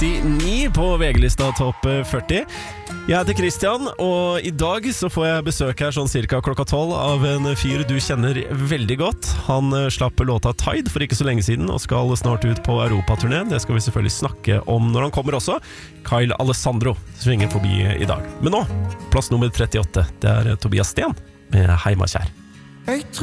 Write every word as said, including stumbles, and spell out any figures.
trettini på V G-lista topp førti. Jeg heter Christian, og i dag så får jeg besøk her sånn cirka klokka tolv av en fyr du kjenner veldig godt. Han slapp låta Tide for ikke så lenge siden og skal snart ut på Europaturné. Det skal vi selvfølgelig snakke om når han kommer også. Kyle Alessandro svinger forbi i dag. Men nå, plass nummer trettiåtte, det er Tobias Sten med Heima kjær.